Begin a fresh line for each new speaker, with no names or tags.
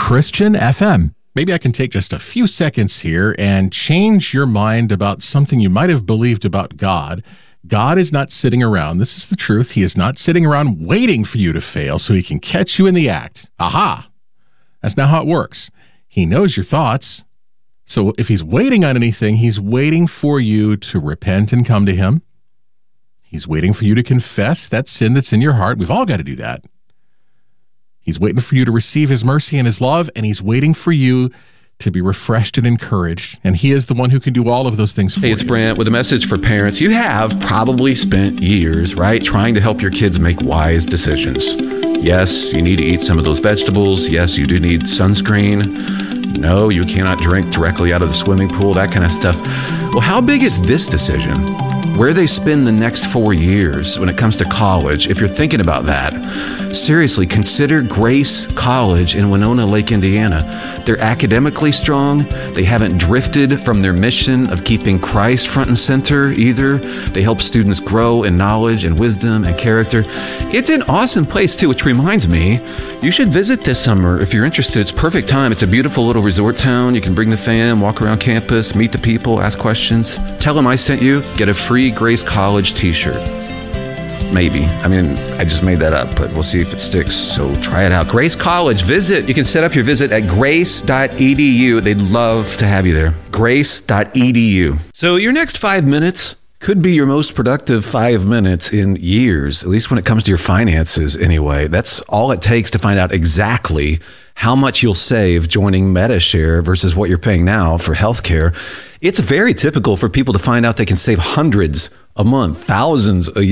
Christian FM. Maybe I can take just a few seconds here and change your mind about something you might have believed about God. God is not sitting around. This is the truth. He is not sitting around waiting for you to fail so he can catch you in the act. Aha! That's not how it works. He knows your thoughts. So if he's waiting on anything, he's waiting for you to repent and come to him. He's waiting for you to confess that sin that's in your heart. We've all got to do that. He's waiting for you to receive his mercy and his love, and he's waiting for you to be refreshed and encouraged. And he is the one who can do all of those things for you.
Hey, it's Brant with a message for parents. You have probably spent years, right, trying to help your kids make wise decisions. Yes, you need to eat some of those vegetables. Yes, you do need sunscreen. No, you cannot drink directly out of the swimming pool, that kind of stuff. Well, how big is this decision? Where they spend the next 4 years when it comes to college, if you're thinking about that, seriously, consider Grace College in Winona Lake, Indiana. They're academically strong. They haven't drifted from their mission of keeping Christ front and center either. They help students grow in knowledge and wisdom and character. It's an awesome place too, which reminds me, you should visit this summer if you're interested. It's perfect time. It's a beautiful little resort town. You can bring the fam, walk around campus, meet the people, ask questions. Tell them I sent you. Get a free Grace College t-shirt. Maybe. I mean, I just made that up, but we'll see if it sticks. So try it out. Grace College, visit. You can set up your visit at grace.edu. They'd love to have you there. Grace.edu. So your next 5 minutes could be your most productive 5 minutes in years, at least when it comes to your finances anyway. That's all it takes to find out exactly how much you'll save joining Medi-Share versus what you're paying now for healthcare. It's very typical for people to find out they can save hundreds a month, thousands a year.